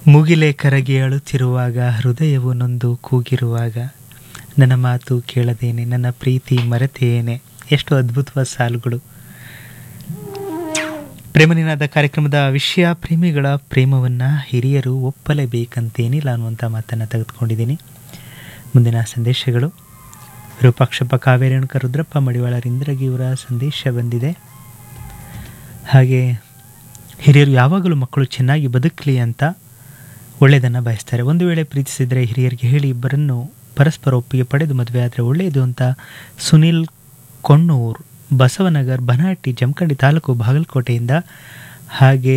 ಮುಗಿಲೆ ಕರಗಿ ಅಳುತ್ತಿರುವಾಗ ಹೃದಯವು ನೊಂದು ಕೂಗಿರುವಾಗ ನನ್ನ ಮಾತು ಕೇಳದೇನೆ ನನ್ನ ಪ್ರೀತಿ ಮರೆತೇನೆ. ಎಷ್ಟು ಅದ್ಭುತವಾದ ಸಾಲುಗಳು. ಪ್ರೇಮನಿನಾದ ಕಾರ್ಯಕ್ರಮದ ವಿಷಯ ಪ್ರೇಮಿಗಳ ಪ್ರೇಮವನ್ನು ಹಿರಿಯರು ಒಪ್ಪಲೇಬೇಕಂತೇನಿಲ್ಲ ಅನ್ನುವಂಥ ಮಾತನ್ನು ತೆಗೆದುಕೊಂಡಿದ್ದೀನಿ. ಮುಂದಿನ ಸಂದೇಶಗಳು ವಿರೂಪಾಕ್ಷಪ್ಪ ಕಾವೇರೇಣುಕ ರುದ್ರಪ್ಪ ಮಡಿವಾಳ ರಿಂದ್ರಗಿ ಇವರ ಸಂದೇಶ ಬಂದಿದೆ. ಹಾಗೆ ಹಿರಿಯರು ಯಾವಾಗಲೂ ಮಕ್ಕಳು ಚೆನ್ನಾಗಿ ಬದುಕಲಿ ಅಂತ ಒಳ್ಳೆಯದನ್ನು ಬಯಸ್ತಾರೆ. ಒಂದು ವೇಳೆ ಪ್ರೀತಿಸಿದರೆ ಹಿರಿಯರಿಗೆ ಹೇಳಿ ಇಬ್ಬರನ್ನು ಪರಸ್ಪರ ಒಪ್ಪಿಗೆ ಪಡೆದು ಮದುವೆ ಆದರೆ ಒಳ್ಳೆಯದು ಅಂತ ಸುನಿಲ್ ಕೊಣ್ಣೂರು, ಬಸವನಗರ್, ಬನಹಟ್ಟಿ, ಜಮಖಂಡಿ ತಾಲೂಕು, ಬಾಗಲಕೋಟೆಯಿಂದ. ಹಾಗೆ